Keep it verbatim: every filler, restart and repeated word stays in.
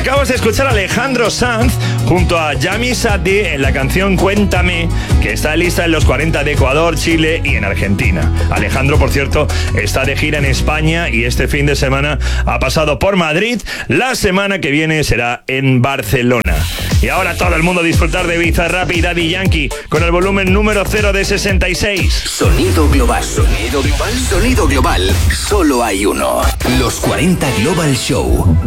Acabas de escuchar a Alejandro Sanz junto a Yami Sati en la canción Cuéntame, que está lista en los cuarenta de Ecuador, Chile y en Argentina. Alejandro, por cierto, está de gira en España y este fin de semana ha pasado por Madrid. La semana que viene será en Barcelona. Y ahora todo el mundo a disfrutar de Bizarrap y Daddy Yankee con el volumen número cero de sesenta y seis. Sonido global. Sonido global. Sonido global. Solo hay uno. Los cuarenta Global Show.